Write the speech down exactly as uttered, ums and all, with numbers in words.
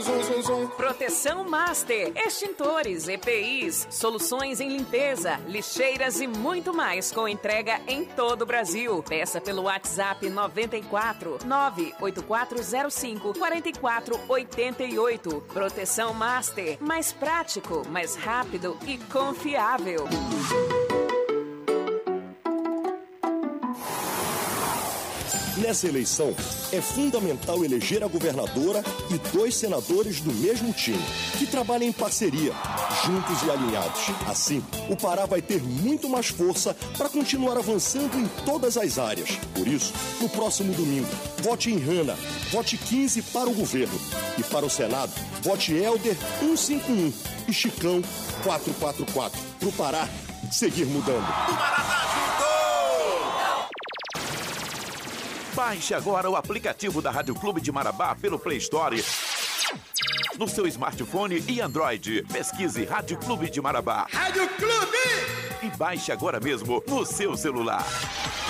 Zum, zum, zum. Proteção Master, extintores, E P Is, soluções em limpeza, lixeiras e muito mais com entrega em todo o Brasil. Peça pelo WhatsApp nove quatro nove oito quatro zero cinco quatro quatro oito oito. Proteção Master, mais prático, mais rápido e confiável. Nessa eleição, é fundamental eleger a governadora e dois senadores do mesmo time, que trabalhem em parceria, juntos e alinhados. Assim, o Pará vai ter muito mais força para continuar avançando em todas as áreas. Por isso, no próximo domingo, vote em Hanna, vote quinze para o governo. E para o Senado, vote Helder cento e cinquenta e um e Chicão quatrocentos e quarenta e quatro. Para o Pará seguir mudando. O Pará tá junto! Baixe agora o aplicativo da Rádio Clube de Marabá pelo Play Store, no seu smartphone e Android. Pesquise Rádio Clube de Marabá. Rádio Clube! E baixe agora mesmo no seu celular.